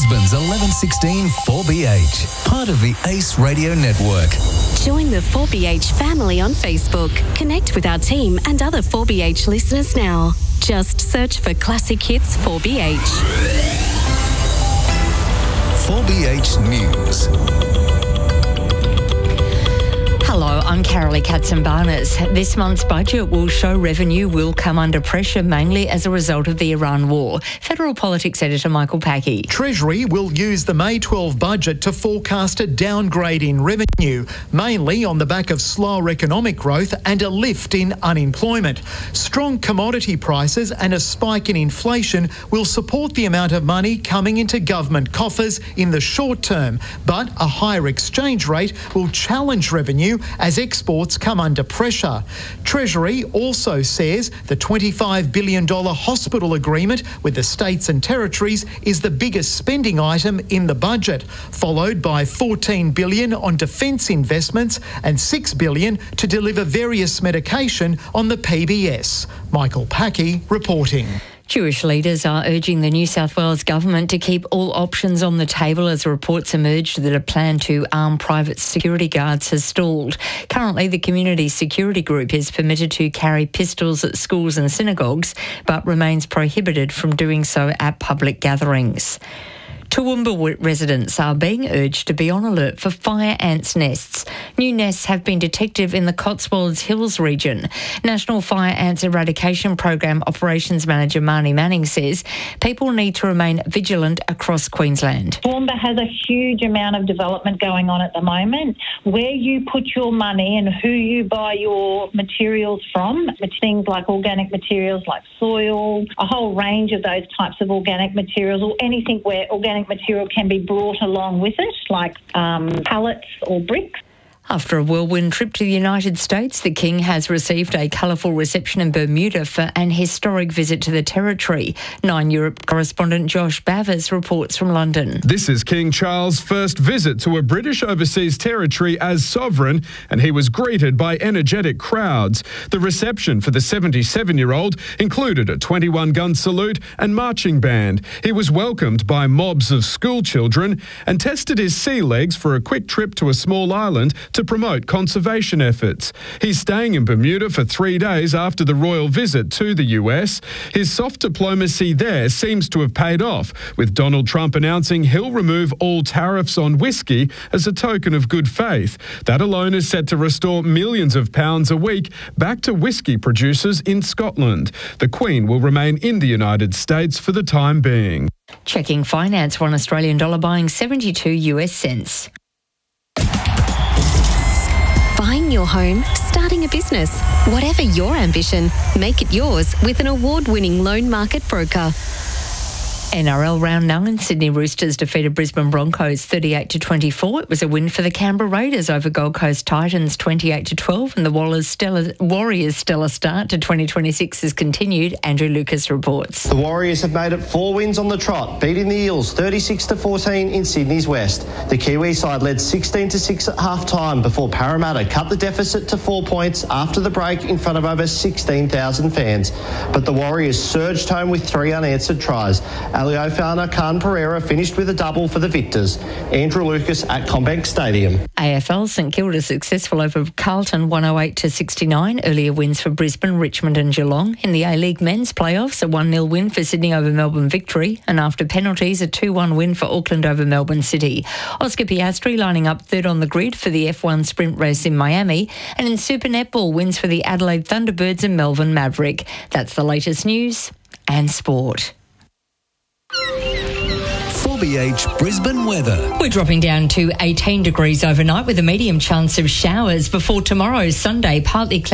Brisbane's 1116 4BH, part of the ACE Radio Network. Join the 4BH family on Facebook. Connect with our team and other 4BH listeners now. Just search for Classic Hits 4BH. 4BH News. Hello, I'm Carolee Katzenbarnes. This month's budget will show revenue will come under pressure mainly as a result of the Iran war. Federal Politics Editor Michael Packey. Treasury will use the May 12 budget to forecast a downgrade in revenue, mainly on the back of slower economic growth and a lift in unemployment. Strong commodity prices and a spike in inflation will support the amount of money coming into government coffers in the short term, but a higher exchange rate will challenge revenue as exports come under pressure. Treasury also says the $25 billion hospital agreement with the states and territories is the biggest spending item in the budget, followed by $14 billion on defence investments and $6 billion to deliver various medication on the PBS. Michael Packey reporting. Jewish leaders are urging the New South Wales government to keep all options on the table as reports emerged that a plan to arm private security guards has stalled. Currently, the Community Security Group is permitted to carry pistols at schools and synagogues, but remains prohibited from doing so at public gatherings. Toowoomba residents are being urged to be on alert for fire ants nests. New nests have been detected in the Cotswolds Hills region. National Fire Ants Eradication Program Operations Manager Marnie Manning says people need to remain vigilant across Queensland. Toowoomba has a huge amount of development going on at the moment. Where you put your money and who you buy your materials from, things like organic materials like soil, a whole range of those types of organic materials, or anything where organic material can be brought along with it, like pallets or bricks. After a whirlwind trip to the United States, the King has received a colourful reception in Bermuda for an historic visit to the territory. 9 Europe correspondent Josh Bavers reports from London. This is King Charles' first visit to a British overseas territory as sovereign, and he was greeted by energetic crowds. The reception for the 77-year-old included a 21-gun salute and marching band. He was welcomed by mobs of school children and tested his sea legs for a quick trip to a small island to promote conservation efforts. He's staying in Bermuda for 3 days after the royal visit to the US. His soft diplomacy there seems to have paid off, with Donald Trump announcing he'll remove all tariffs on whiskey as a token of good faith. That alone is set to restore millions of pounds a week back to whiskey producers in Scotland. The Queen will remain in the United States for the time being. Checking finance, $1 Australian dollar buying 72 US cents. Buying your home, starting a business. Whatever your ambition, make it yours with an award-winning loan market broker. NRL Round 9, Sydney Roosters defeated Brisbane Broncos 38-24. It was a win for the Canberra Raiders over Gold Coast Titans 28-12, and the Warriors' stellar start to 2026 has continued. Andrew Lucas reports. The Warriors have made it 4 wins on the trot, beating the Eels 36-14 in Sydney's West. The Kiwi side led 16-6 at half-time before Parramatta cut the deficit to 4 points after the break in front of over 16,000 fans. But the Warriors surged home with 3 unanswered tries. Alio Fana Khan Pereira finished with a double for the victors. Andrew Lucas at CommBank Stadium. AFL, St Kilda successful over Carlton 108-69. Earlier wins for Brisbane, Richmond and Geelong. In the A-League men's playoffs, a 1-0 win for Sydney over Melbourne Victory, and after penalties, a 2-1 win for Auckland over Melbourne City. Oscar Piastri lining up third on the grid for the F1 sprint race in Miami, and in Super Netball, wins for the Adelaide Thunderbirds and Melbourne Maverick. That's the latest news and sport. 4BH Brisbane weather. We're dropping down to 18 degrees overnight with a medium chance of showers before tomorrow, Sunday, partly cloudy.